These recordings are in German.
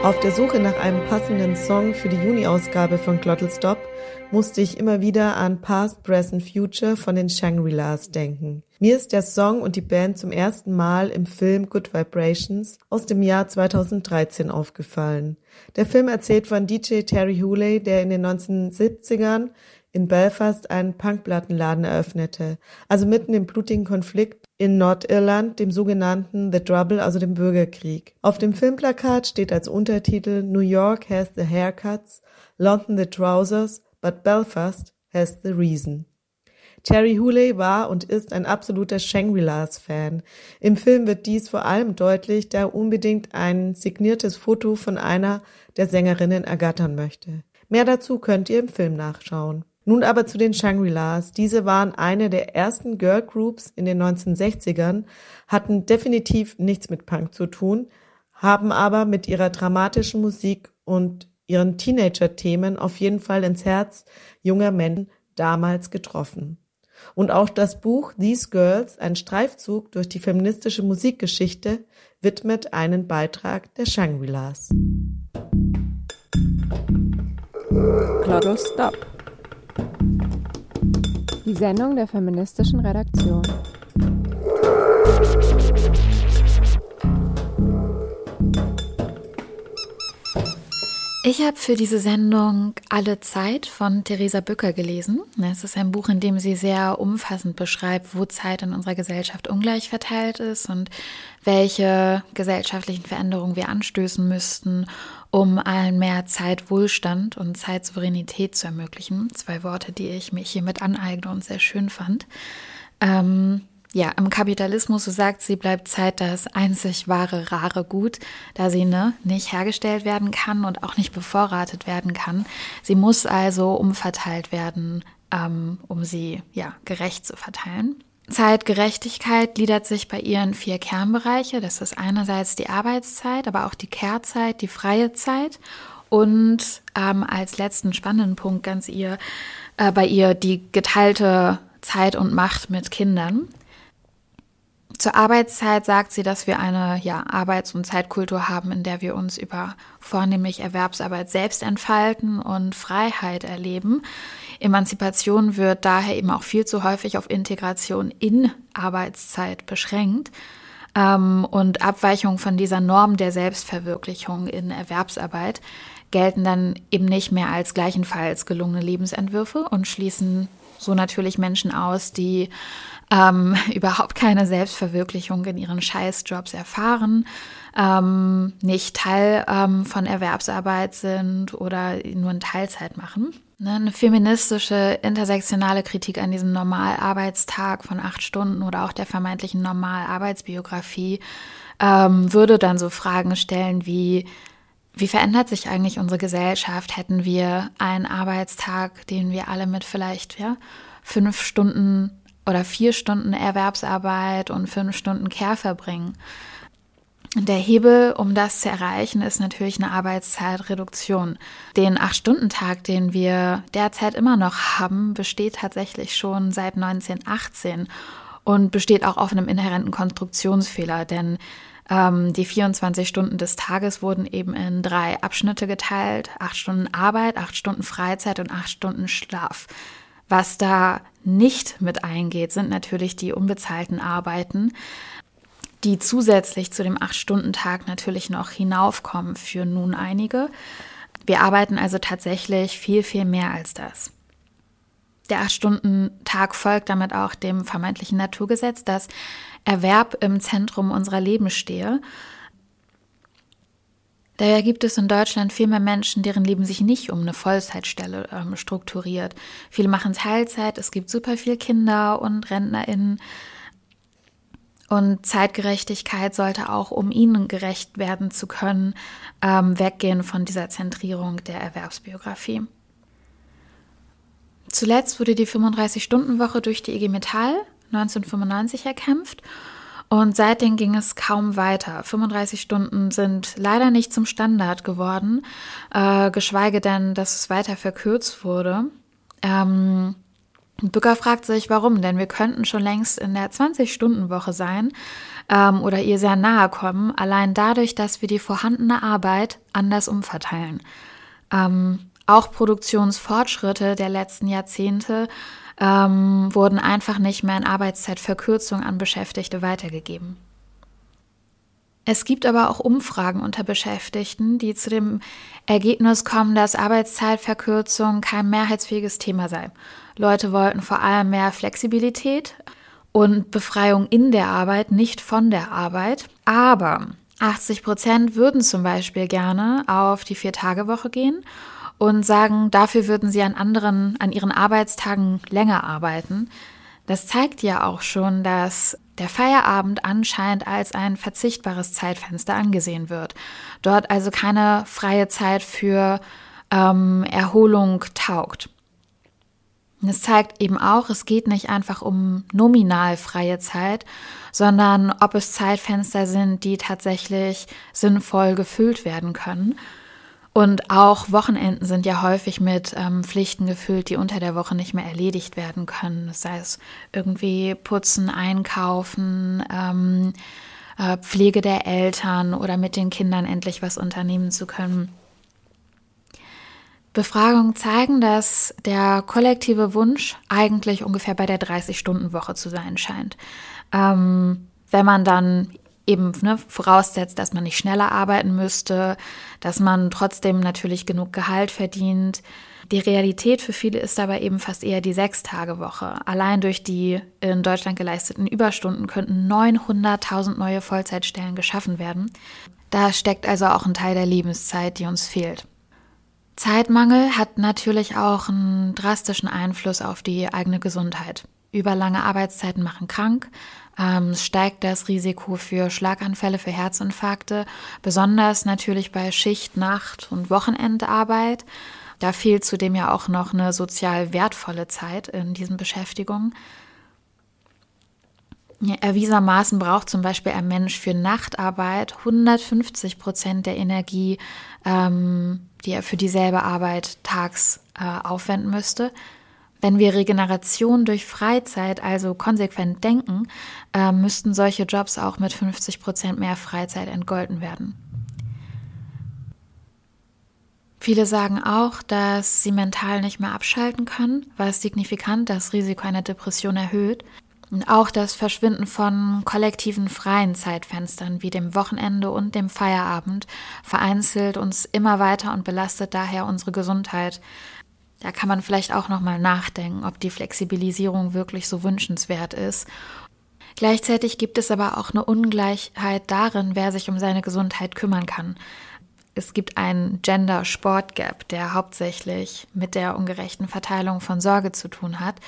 Auf der Suche nach einem passenden Song für die Juni-Ausgabe von Glottal Stop musste ich immer wieder an Past, Present, Future von den Shangri-Las denken. Mir ist der Song und die Band zum ersten Mal im Film Good Vibrations aus dem Jahr 2013 aufgefallen. Der Film erzählt von DJ Terry Hooley, der in den 1970ern in Belfast einen Punkplattenladen eröffnete, also mitten im blutigen Konflikt in Nordirland, dem sogenannten The Trouble, also dem Bürgerkrieg. Auf dem Filmplakat steht als Untertitel New York has the haircuts, London the trousers, but Belfast has the reason. Terry Hooley war und ist ein absoluter Shangri-Las-Fan. Im Film wird dies vor allem deutlich, da er unbedingt ein signiertes Foto von einer der Sängerinnen ergattern möchte. Mehr dazu könnt ihr im Film nachschauen. Nun aber zu den Shangri-Las. Diese waren eine der ersten Girlgroups in den 1960ern, hatten definitiv nichts mit Punk zu tun, haben aber mit ihrer dramatischen Musik und ihren Teenager-Themen auf jeden Fall ins Herz junger Menschen damals getroffen. Und auch das Buch These Girls, ein Streifzug durch die feministische Musikgeschichte, widmet einen Beitrag der Shangri-Las. Glottal Stop. Die Sendung der feministischen Redaktion. Ich habe für diese Sendung Alle Zeit von Theresa Bücker gelesen. Es ist ein Buch, in dem sie sehr umfassend beschreibt, wo Zeit in unserer Gesellschaft ungleich verteilt ist und welche gesellschaftlichen Veränderungen wir anstößen müssten, um allen mehr Zeitwohlstand und Zeitsouveränität zu ermöglichen. 2 Worte, die ich mich hiermit aneigne und sehr schön fand. Im Kapitalismus, so sagt sie, bleibt Zeit das einzig wahre, rare Gut, da sie nicht hergestellt werden kann und auch nicht bevorratet werden kann. Sie muss also umverteilt werden, um sie gerecht zu verteilen. Zeitgerechtigkeit gliedert sich bei ihr in 4 Kernbereiche. Das ist einerseits die Arbeitszeit, aber auch die Kehrzeit, die freie Zeit und als letzten spannenden Punkt bei ihr die geteilte Zeit und Macht mit Kindern. Zur Arbeitszeit sagt sie, dass wir eine Arbeits- und Zeitkultur haben, in der wir uns über vornehmlich Erwerbsarbeit selbst entfalten und Freiheit erleben. Emanzipation wird daher eben auch viel zu häufig auf Integration in Arbeitszeit beschränkt. Und Abweichungen von dieser Norm der Selbstverwirklichung in Erwerbsarbeit gelten dann eben nicht mehr als gleichenfalls gelungene Lebensentwürfe und schließen so natürlich Menschen aus, die überhaupt keine Selbstverwirklichung in ihren Scheißjobs erfahren, nicht Teil von Erwerbsarbeit sind oder nur in Teilzeit machen. Eine feministische, intersektionale Kritik an diesem Normalarbeitstag von 8 Stunden oder auch der vermeintlichen Normalarbeitsbiografie würde dann so Fragen stellen wie verändert sich eigentlich unsere Gesellschaft? Hätten wir einen Arbeitstag, den wir alle mit vielleicht 5 Stunden oder 4 Stunden Erwerbsarbeit und 5 Stunden Care verbringen? Der Hebel, um das zu erreichen, ist natürlich eine Arbeitszeitreduktion. Den 8-Stunden-Tag, den wir derzeit immer noch haben, besteht tatsächlich schon seit 1918 und besteht auch auf einem inhärenten Konstruktionsfehler, denn die 24 Stunden des Tages wurden eben in 3 Abschnitte geteilt: 8 Stunden Arbeit, 8 Stunden Freizeit und 8 Stunden Schlaf. Was da nicht mit eingeht, sind natürlich die unbezahlten Arbeiten, die zusätzlich zu dem 8-Stunden-Tag natürlich noch hinaufkommen für nun einige. Wir arbeiten also tatsächlich viel, viel mehr als das. Der 8-Stunden-Tag folgt damit auch dem vermeintlichen Naturgesetz, dass Erwerb im Zentrum unserer Leben stehe. Daher gibt es in Deutschland viel mehr Menschen, deren Leben sich nicht um eine Vollzeitstelle strukturiert. Viele machen Teilzeit, es gibt super viele Kinder und RentnerInnen. Und Zeitgerechtigkeit sollte auch, um ihnen gerecht werden zu können, weggehen von dieser Zentrierung der Erwerbsbiografie. Zuletzt wurde die 35-Stunden-Woche durch die IG Metall 1995 erkämpft und seitdem ging es kaum weiter. 35 Stunden sind leider nicht zum Standard geworden, geschweige denn, dass es weiter verkürzt wurde. Bücker fragt sich, warum, denn wir könnten schon längst in der 20-Stunden-Woche sein oder ihr sehr nahe kommen, allein dadurch, dass wir die vorhandene Arbeit anders umverteilen. Auch Produktionsfortschritte der letzten Jahrzehnte wurden einfach nicht mehr in Arbeitszeitverkürzung an Beschäftigte weitergegeben. Es gibt aber auch Umfragen unter Beschäftigten, die zu dem Ergebnis kommen, dass Arbeitszeitverkürzung kein mehrheitsfähiges Thema sei. Leute wollten vor allem mehr Flexibilität und Befreiung in der Arbeit, nicht von der Arbeit. Aber 80% würden zum Beispiel gerne auf die 4-Tage-Woche gehen und sagen, dafür würden sie an ihren Arbeitstagen länger arbeiten. Das zeigt ja auch schon, dass der Feierabend anscheinend als ein verzichtbares Zeitfenster angesehen wird. Dort also keine freie Zeit für Erholung taugt. Und es zeigt eben auch, es geht nicht einfach um nominal freie Zeit, sondern ob es Zeitfenster sind, die tatsächlich sinnvoll gefüllt werden können. Und auch Wochenenden sind ja häufig mit Pflichten gefüllt, die unter der Woche nicht mehr erledigt werden können. Das heißt, irgendwie putzen, einkaufen, Pflege der Eltern oder mit den Kindern endlich was unternehmen zu können. Befragungen zeigen, dass der kollektive Wunsch eigentlich ungefähr bei der 30-Stunden-Woche zu sein scheint. Wenn man dann eben voraussetzt, dass man nicht schneller arbeiten müsste, dass man trotzdem natürlich genug Gehalt verdient. Die Realität für viele ist aber eben fast eher die 6-Tage-Woche. Allein durch die in Deutschland geleisteten Überstunden könnten 900.000 neue Vollzeitstellen geschaffen werden. Da steckt also auch ein Teil der Lebenszeit, die uns fehlt. Zeitmangel hat natürlich auch einen drastischen Einfluss auf die eigene Gesundheit. Überlange Arbeitszeiten machen krank. Es steigt das Risiko für Schlaganfälle, für Herzinfarkte, besonders natürlich bei Schicht-, Nacht- und Wochenendarbeit. Da fehlt zudem ja auch noch eine sozial wertvolle Zeit in diesen Beschäftigungen. Ja, erwiesenermaßen braucht zum Beispiel ein Mensch für Nachtarbeit 150% der Energie, die er für dieselbe Arbeit tags aufwenden müsste. Wenn wir Regeneration durch Freizeit also konsequent denken, müssten solche Jobs auch mit 50% mehr Freizeit entgolten werden. Viele sagen auch, dass sie mental nicht mehr abschalten können, was signifikant das Risiko einer Depression erhöht. Und auch das Verschwinden von kollektiven freien Zeitfenstern wie dem Wochenende und dem Feierabend vereinzelt uns immer weiter und belastet daher unsere Gesundheit. Da kann man vielleicht auch nochmal nachdenken, ob die Flexibilisierung wirklich so wünschenswert ist. Gleichzeitig gibt es aber auch eine Ungleichheit darin, wer sich um seine Gesundheit kümmern kann. Es gibt einen Gender-Sport-Gap, der hauptsächlich mit der ungerechten Verteilung von Sorge zu tun hat.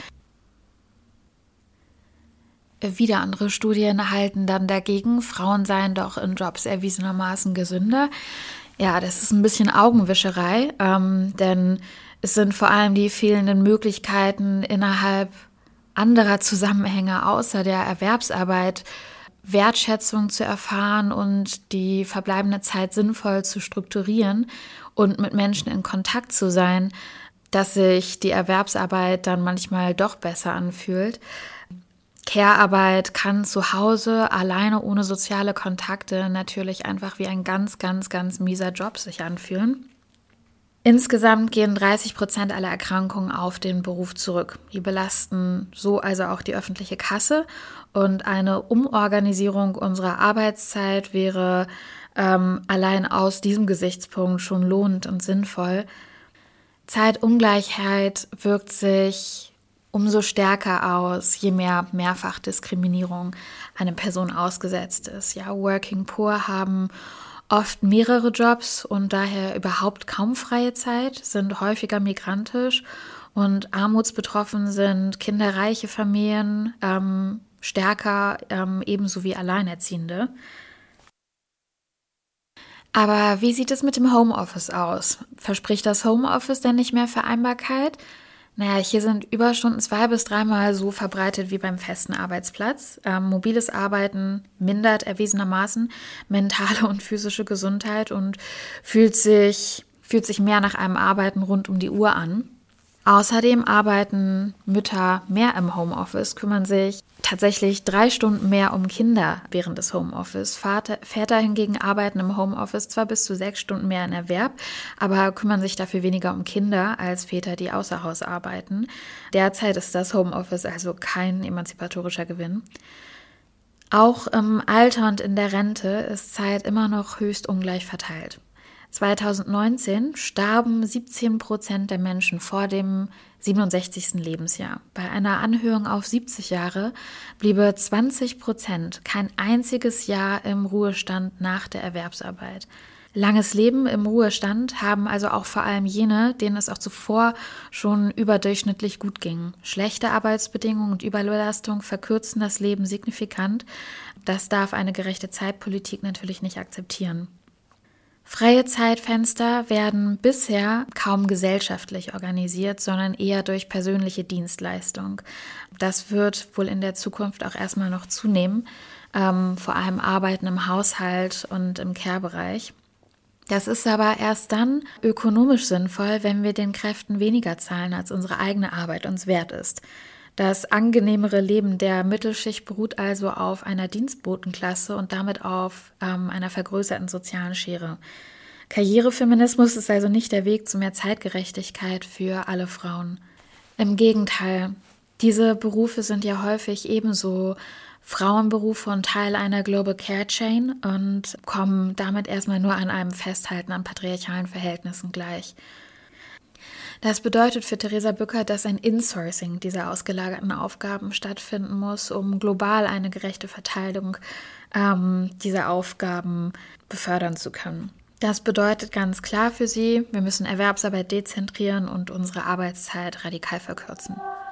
Wieder andere Studien halten dann dagegen, Frauen seien doch in Jobs erwiesenermaßen gesünder. Ja, das ist ein bisschen Augenwischerei, denn es sind vor allem die fehlenden Möglichkeiten innerhalb anderer Zusammenhänge außer der Erwerbsarbeit, Wertschätzung zu erfahren und die verbleibende Zeit sinnvoll zu strukturieren und mit Menschen in Kontakt zu sein, dass sich die Erwerbsarbeit dann manchmal doch besser anfühlt. Care-Arbeit kann zu Hause alleine ohne soziale Kontakte natürlich einfach wie ein ganz, ganz, ganz mieser Job sich anfühlen. Insgesamt gehen 30% aller Erkrankungen auf den Beruf zurück. Die belasten so also auch die öffentliche Kasse und eine Umorganisierung unserer Arbeitszeit wäre allein aus diesem Gesichtspunkt schon lohnend und sinnvoll. Zeitungleichheit wirkt sich umso stärker aus, je mehr Mehrfachdiskriminierung eine Person ausgesetzt ist. Ja, Working Poor haben oft mehrere Jobs und daher überhaupt kaum freie Zeit, sind häufiger migrantisch und armutsbetroffen sind kinderreiche Familien stärker, ebenso wie Alleinerziehende. Aber wie sieht es mit dem Homeoffice aus? Verspricht das Homeoffice denn nicht mehr Vereinbarkeit? Naja, hier sind Überstunden 2- bis 3-mal so verbreitet wie beim festen Arbeitsplatz. Mobiles Arbeiten mindert erwiesenermaßen mentale und physische Gesundheit und fühlt sich mehr nach einem Arbeiten rund um die Uhr an. Außerdem arbeiten Mütter mehr im Homeoffice, kümmern sich tatsächlich 3 Stunden mehr um Kinder während des Homeoffice. Väter hingegen arbeiten im Homeoffice zwar bis zu 6 Stunden mehr in Erwerb, aber kümmern sich dafür weniger um Kinder als Väter, die außer Haus arbeiten. Derzeit ist das Homeoffice also kein emanzipatorischer Gewinn. Auch im Alter und in der Rente ist Zeit immer noch höchst ungleich verteilt. 2019 starben 17% der Menschen vor dem 67. Lebensjahr. Bei einer Anhöhung auf 70 Jahre bliebe 20% kein einziges Jahr im Ruhestand nach der Erwerbsarbeit. Langes Leben im Ruhestand haben also auch vor allem jene, denen es auch zuvor schon überdurchschnittlich gut ging. Schlechte Arbeitsbedingungen und Überbelastung verkürzen das Leben signifikant. Das darf eine gerechte Zeitpolitik natürlich nicht akzeptieren. Freie Zeitfenster werden bisher kaum gesellschaftlich organisiert, sondern eher durch persönliche Dienstleistung. Das wird wohl in der Zukunft auch erstmal noch zunehmen, vor allem Arbeiten im Haushalt und im Care-Bereich. Das ist aber erst dann ökonomisch sinnvoll, wenn wir den Kräften weniger zahlen, als unsere eigene Arbeit uns wert ist. Das angenehmere Leben der Mittelschicht beruht also auf einer Dienstbotenklasse und damit auf einer vergrößerten sozialen Schere. Karrierefeminismus ist also nicht der Weg zu mehr Zeitgerechtigkeit für alle Frauen. Im Gegenteil, diese Berufe sind ja häufig ebenso Frauenberufe und Teil einer Global Care Chain und kommen damit erstmal nur an einem Festhalten an patriarchalen Verhältnissen gleich. Das bedeutet für Theresa Bücker, dass ein Insourcing dieser ausgelagerten Aufgaben stattfinden muss, um global eine gerechte Verteilung dieser Aufgaben befördern zu können. Das bedeutet ganz klar für sie, wir müssen Erwerbsarbeit dezentrieren und unsere Arbeitszeit radikal verkürzen.